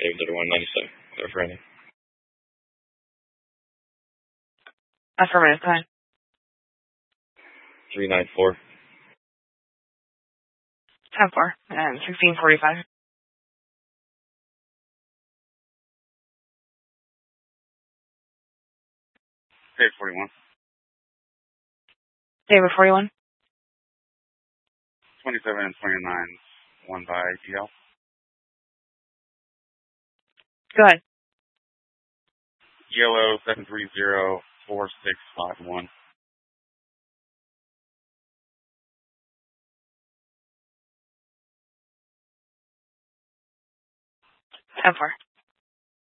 saved at 197. Clear for any. Affirmative, go ahead. 394. 10-4 and 1645. David 41. David 41. 27 and 29, one by GL. Go ahead. Yellow 7304651. Ten four.